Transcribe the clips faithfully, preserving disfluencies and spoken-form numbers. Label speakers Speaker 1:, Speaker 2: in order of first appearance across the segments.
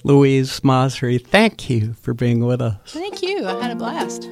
Speaker 1: Louise Masri, thank you for being with us.
Speaker 2: Thank you. I had a blast.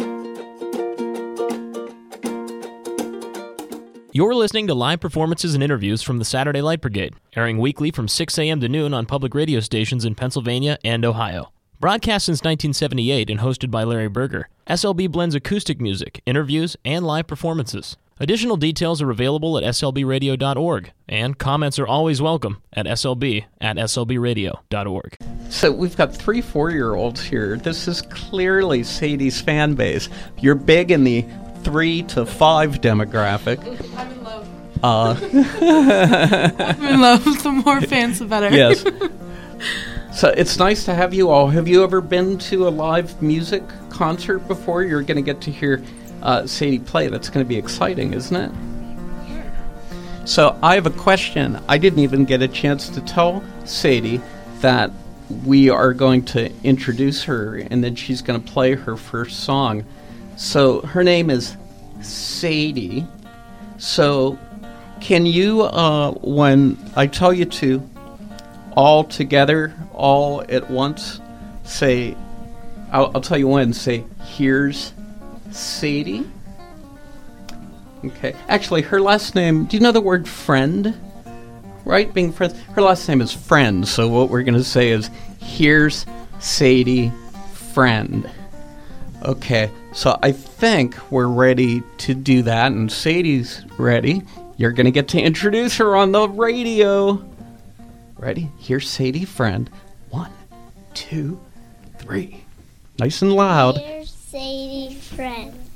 Speaker 3: You're listening to live performances and interviews from the Saturday Light Brigade, airing weekly from six a.m. to noon on public radio stations in Pennsylvania and Ohio. Broadcast since nineteen seventy-eight and hosted by Larry Berger, S L B blends acoustic music, interviews, and live performances. Additional details are available at s l b radio dot org, and comments are always welcome at s l b at s l b radio dot org.
Speaker 1: So we've got three four-year-olds here. This is clearly Sadie's fan base. You're big in the three to five demographic.
Speaker 2: I'm in love.
Speaker 1: Uh,
Speaker 2: I'm in love. The more fans, the better.
Speaker 1: Yes. So it's nice to have you all. Have you ever been to a live music concert before? You're going to get to hear uh, Sadie play. That's going to be exciting, isn't it? So I have a question. I didn't even get a chance to tell Sadie that we are going to introduce her, and then she's going to play her first song. So her name is Sadie. So can you, uh, when I tell you to, all together, all at once, say, I'll, I'll tell you when, say, here's Sadie. Okay. Actually, her last name, do you know the word friend? Right? Being friends. Her last name is Friend, so what we're going to say is, here's Sadie, friend. Okay, so I think we're ready to do that, and Sadie's ready. You're going to get to introduce her on the radio. Ready? Here's Sadie, friend. One, two, three. Nice and loud.
Speaker 4: Here's Sadie, friend.